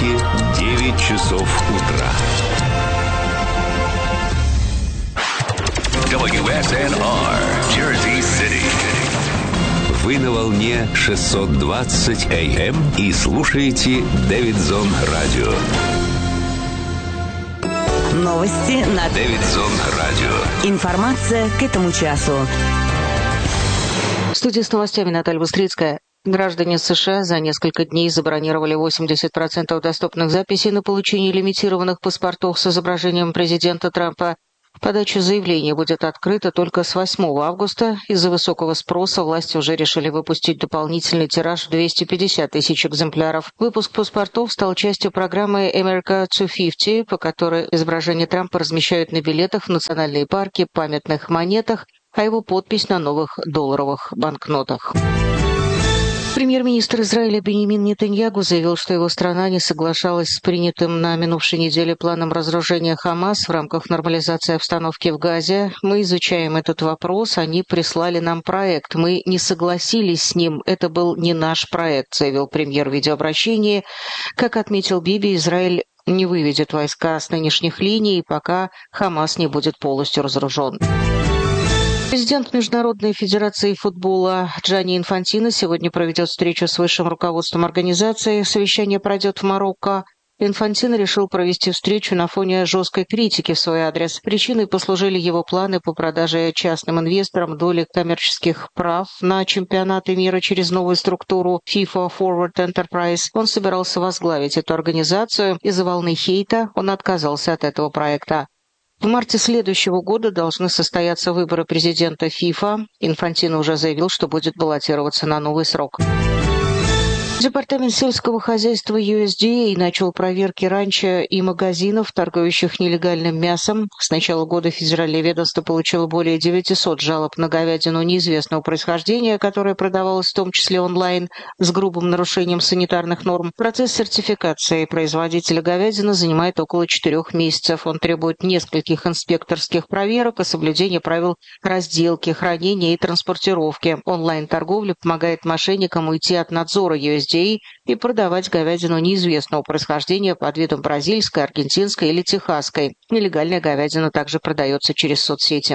9 часов утра. WSNR, Jersey City. Вы на волне 620 AM и слушаете Дэвидсон Радио. Новости на Дэвидсон Радио. Информация к этому часу. В студии с новостями Наталья Быстрицкая. Граждане США за несколько дней забронировали 80% доступных записей на получение лимитированных паспортов с изображением президента Трампа. Подача заявления будет открыта только с 8 августа. Из-за высокого спроса власти уже решили выпустить дополнительный тираж в 250 тысяч экземпляров. Выпуск паспортов стал частью программы America 250, по которой изображение Трампа размещают на билетах в национальные парки, памятных монетах, а его подпись на новых долларовых банкнотах. Премьер-министр Израиля Биньямин Нетаньяху заявил, что его страна не соглашалась с принятым на минувшей неделе планом разоружения Хамас в рамках нормализации обстановки в Газе. «Мы изучаем этот вопрос, они прислали нам проект. Мы не согласились с ним, это был не наш проект», заявил премьер в видеообращении. Как отметил Биби, Израиль не выведет войска с нынешних линий, пока Хамас не будет полностью разоружен. Президент Международной федерации футбола Джанни Инфантино сегодня проведет встречу с высшим руководством организации. Совещание пройдет в Марокко. Инфантино решил провести встречу на фоне жесткой критики в свой адрес. Причиной послужили его планы по продаже частным инвесторам доли коммерческих прав на чемпионаты мира через новую структуру FIFA Forward Enterprise. Он собирался возглавить эту организацию. Из-за волны хейта он отказался от этого проекта. В марте следующего года должны состояться выборы президента ФИФА. Инфантино уже заявил, что будет баллотироваться на новый срок. Департамент сельского хозяйства USDA начал проверки ранчо и магазинов, торгующих нелегальным мясом. С начала года федеральное ведомство получило более 900 жалоб на говядину неизвестного происхождения, которая продавалась в том числе онлайн с грубым нарушением санитарных норм. Процесс сертификации производителя говядины занимает около 4 месяцев. Он требует нескольких инспекторских проверок и соблюдения правил разделки, хранения и транспортировки. Онлайн-торговля помогает мошенникам уйти от надзора USDA и продавать говядину неизвестного происхождения под видом бразильской, аргентинской или техасской. Нелегальная говядина также продается через соцсети.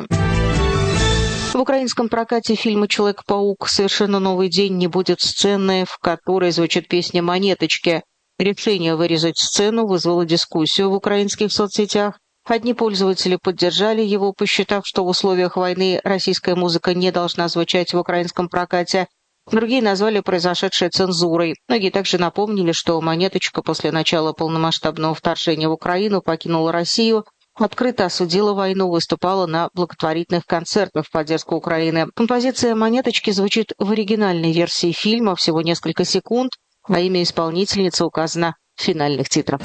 В украинском прокате фильма «Человек-паук. Совершенно новый день» не будет сцены, в которой звучит песня «Монеточки». Решение вырезать сцену вызвало дискуссию в украинских соцсетях. Одни пользователи поддержали его, посчитав, что в условиях войны российская музыка не должна звучать в украинском прокате. Другие назвали произошедшее цензурой. Многие также напомнили, что «Монеточка» после начала полномасштабного вторжения в Украину покинула Россию, открыто осудила войну, выступала на благотворительных концертах в поддержку Украины. Композиция «Монеточки» звучит в оригинальной версии фильма всего несколько секунд, а имя исполнительницы указано в финальных титрах.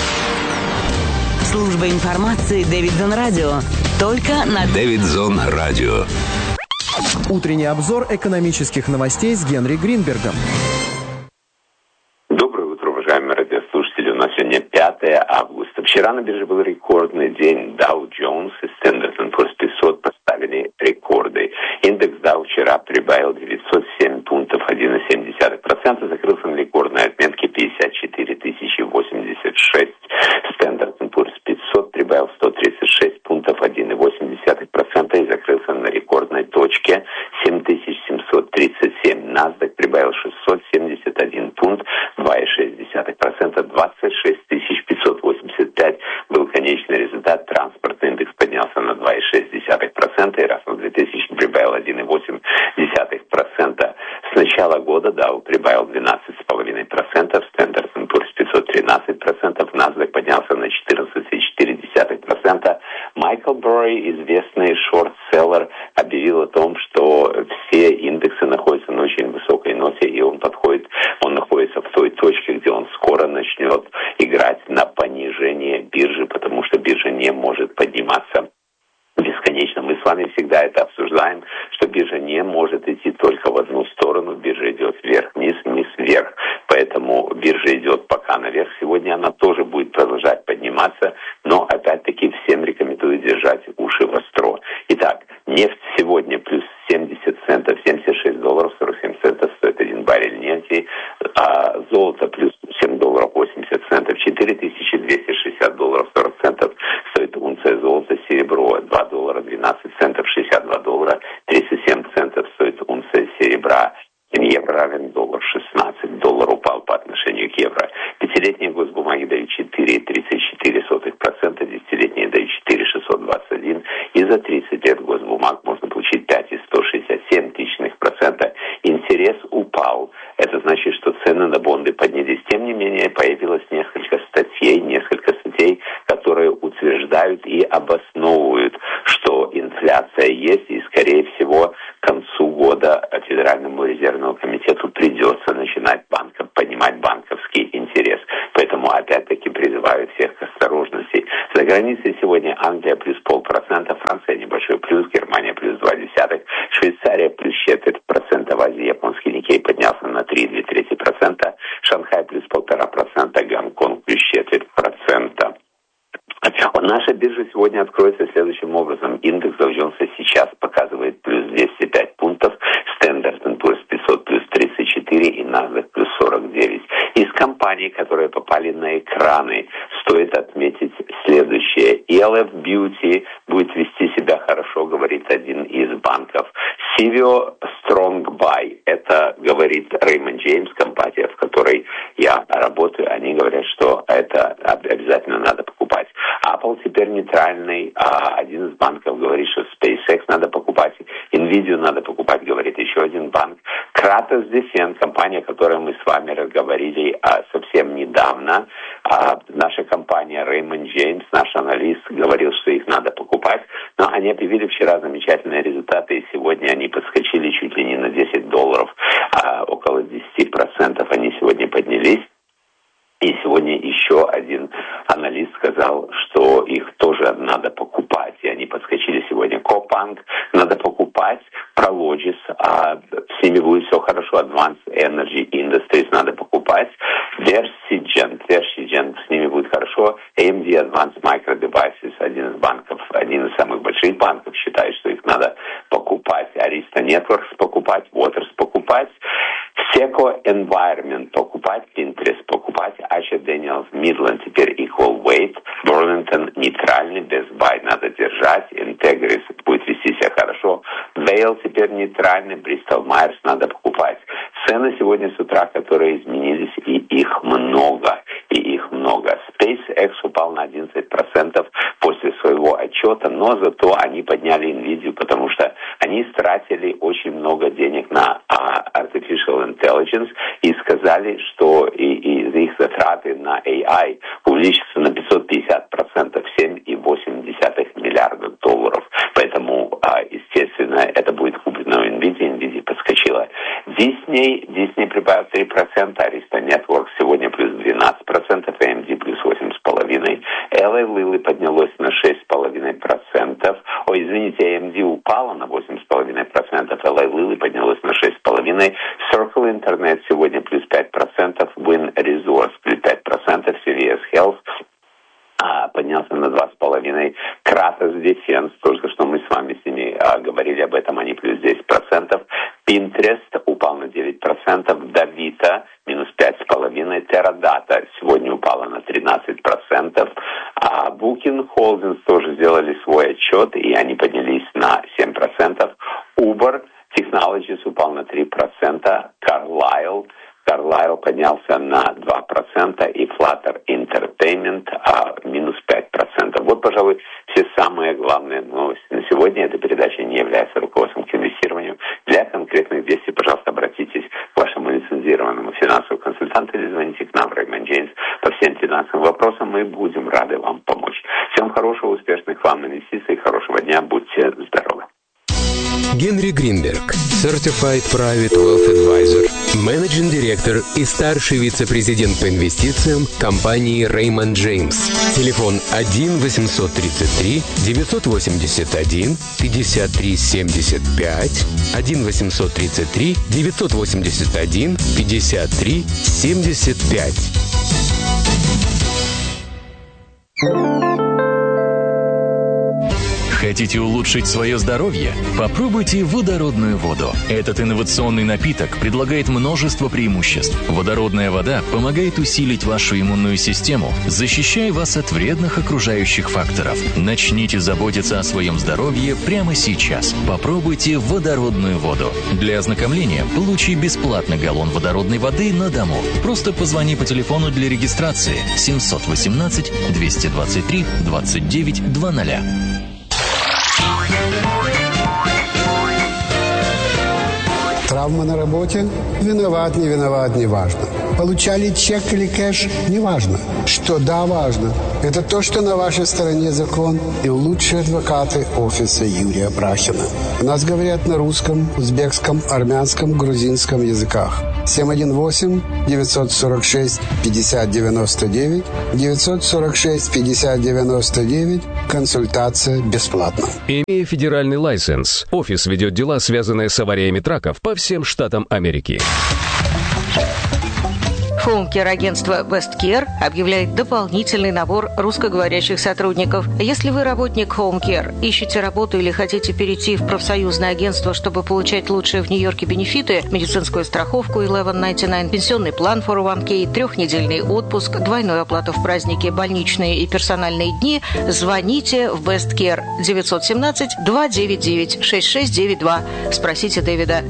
Служба информации Дэвидсон Радио. Только на Дэвидсон Радио. Утренний обзор экономических новостей с Генри Гринбергом. Доброе утро, уважаемые радиослушатели. У нас сегодня 5 августа. Вчера на бирже был рекордный день. Dow Jones и Standard & Poor's 500 поставили рекорды. Индекс Dow вчера прибавил 907 пунктов, 1,7%. Закрылся на рекордной отметке 54 086. Standard & Poor's 500 прибавил 136 пунктов, 1,8% и закрылся на рекордной точке 7737. NASDAQ прибавил 671 пункт, 2,6%, 26 585 был конечный результат. Транспортный индекс поднялся на 2,6%, и Russell 2000 прибавил 1,8%. С начала года Dow прибавил 12,5%, Standard & Poor's 500 13%, NASDAQ поднялся на 14,4%. Майкл Бурри, известный шорт-селлер, объявил о том, что все индексы находятся на очень высокой ноте, и он находится в той точке, где он скоро начнет играть на понижение биржи, потому что биржа не может подниматься бесконечно. Мы с вами всегда это обсуждаем, что биржа не может идти только в одну сторону. Биржа идет вверх-вниз, вниз-вверх. Поэтому биржа идет пока наверх. Сегодня она тоже будет продолжать подниматься, но опять-таки всем рекомендую держать уши востро. Итак, нефть сегодня плюс 70 центов, $76 47 стоит 1 баррель нефти, а золото плюс $7 долларов 80 центов, $4260 40 центов стоит унция золота, серебро $2.12, $62 37 центов стоит унция серебра. Евро равен $1.16. Доллар упал по отношению к евро. Пятилетние госбумаги дают 4,34%, десятилетние дают 4,621%. И за 30 лет госбумаг можно получить 5,167%. Интерес упал. Это значит, что цены на бонды поднялись. Тем не менее, появилось несколько статей, которые утверждают и обосновывают, что инфляция есть, и, скорее всего, к концу года Федеральному резервному комитету придется начинать понимать банковский интерес. Поэтому, опять-таки, призывают всех к осторожности. За границей сегодня Англия плюс 0,5%, Франция небольшой плюс, Германия плюс 0,2%, Швейцария плюс 0,4%, в Азии японский Никей поднялся на 3,2%, Шанхай плюс 1,5%, Гонконг плюс 0,4%. Наша биржа сегодня откроется следующим образом. Индекс Dow Jones сейчас показывает плюс 205 пунктов, Standard & Poor's 500 плюс 34 и NASDAQ плюс 49. Из компаний, которые попали на экраны, стоит отметить следующее. ELF Beauty будет вести себя хорошо, говорит один из банков. Civio Strong Buy, это говорит Raymond James, компания, в которой я работаю. Они говорят, что это обязательно надо покупать. Apple теперь нейтральный. Один из банков говорит, что SpaceX надо покупать, Nvidia надо покупать, говорит еще один банк. Kratos Defense, компания, о которой мы с вами разговаривали совсем недавно. Наша компания Raymond James, наш аналист, говорил, что их надо покупать. Но они объявили вчера замечательные результаты, и сегодня они подскочили чуть ли не на $10. Около 10% они сегодня поднялись. И сегодня еще один аналист сказал, что их тоже надо покупать. И они подскочили сегодня. Copang надо покупать. Prologis, с ними будет все хорошо. Advanced Energy Industries надо покупать. Versigent, с ними будет хорошо. AMD Advanced Micro Devices, один из банков, один из самых больших банков, считает, что их надо покупать. Arista Networks покупать. Waters покупать. Seco Environment покупать. Pinterest покупать. Asher Daniels Midland теперь equal weight. Burlington нейтральный. Best Buy надо держать. Integris будет вести себя хорошо. Vail теперь нейтральный. Bristol Myers надо покупать. Цены сегодня с утра, которые изменились, и их много. SpaceX упал на 11% после своего отчета, но зато они подняли Nvidia, потому что они стратили очень много денег на Artificial Intelligence и сказали, что их затраты на AI увеличатся на 550%, 7,8 миллиарда долларов. Поэтому, естественно, это будет куплено у Nvidia. Nvidia подскочила. Disney прибавил 3%, Arista Networks сегодня плюс 12%, AMD плюс 8,5%, LA Lilly поднялось на 6,5%. AMD упала на 8,5%, LA Lilly поднялось на 6,5%, Circle Internet сегодня плюс 5%, Win Resource плюс 5%, CVS Health поднялся на 2,5%. Kratos Defense, только что мы с вами с ними говорили об этом, они плюс 10%. Pinterest упал на 9%. Davita минус 5,5%. Teradata сегодня упала на 13%. Booking Holdings тоже сделали свой отчет, и они поднялись на 7%. Uber Technologies упал на 3%. Carlyle поднялся на 2%, и Flutter Entertainment минус 5%. Вот, пожалуй, все самые главные новости на сегодня. Эта передача не является руководством к инвестированию. Для конкретных действий, пожалуйста, обратитесь к вашему лицензированному финансовому консультанту или звоните к нам в Raymond James по всем финансовым вопросам. Мы будем рады вам помочь. Всем хорошего, успешных вам инвестиций, хорошего дня. Будьте здоровы. Генри Гринберг, Certified Private Wealth Advisor, менеджинг директор и старший вице-президент по инвестициям компании Raymond James. Телефон 1-833-981-53-75, 1-833-981-53-75. Хотите улучшить свое здоровье? Попробуйте водородную воду. Этот инновационный напиток предлагает множество преимуществ. Водородная вода помогает усилить вашу иммунную систему, защищая вас от вредных окружающих факторов. Начните заботиться о своем здоровье прямо сейчас. Попробуйте водородную воду. Для ознакомления получи бесплатный галлон водородной воды на дому. Просто позвони по телефону для регистрации 718 223 29 00. Травма на работе? Виноват, не виноват, не важно. Получали чек или кэш? Не важно. Что да, важно. Это то, что на вашей стороне закон и лучшие адвокаты офиса Юрия Брахина. У нас говорят на русском, узбекском, армянском, грузинском языках. 718-946-5099, 946-5099, консультация бесплатна. Имея федеральный лайсенс, офис ведет дела, связанные с авариями траков по всем штатам Америки. Хоум-кер-агентство Best Care объявляет дополнительный набор русскоговорящих сотрудников. Если вы работник Home Care, ищете работу или хотите перейти в профсоюзное агентство, чтобы получать лучшие в Нью-Йорке бенефиты, медицинскую страховку 1199, пенсионный план 401k, 3-недельный отпуск, двойную оплату в праздники, больничные и персональные дни, звоните в Best Care 917-299-6692. Спросите Дэвида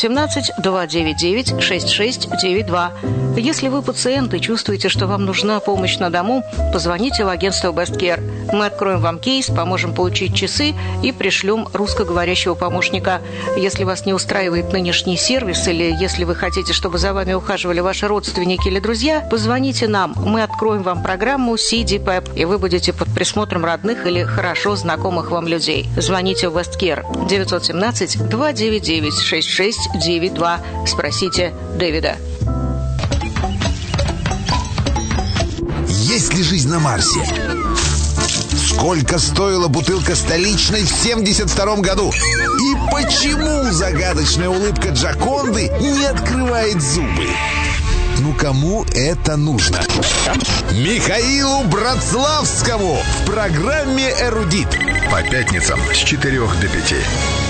917-299-6692. Если вы пациент и чувствуете, что вам нужна помощь на дому, позвоните в агентство Best Care. Мы откроем вам кейс, поможем получить часы и пришлем русскоговорящего помощника. Если вас не устраивает нынешний сервис или если вы хотите, чтобы за вами ухаживали ваши родственники или друзья, позвоните нам. Мы откроем вам программу CDPEP, и вы будете под присмотром родных или хорошо знакомых вам людей. Звоните в Best Care 917-299-6692. Спросите Дэвида. Есть ли жизнь на Марсе? Сколько стоила бутылка столичной в 1972 году? И почему загадочная улыбка Джоконды не открывает зубы? Ну, кому это нужно? Михаилу Братславскому в программе «Эрудит». По пятницам с 4 до 5.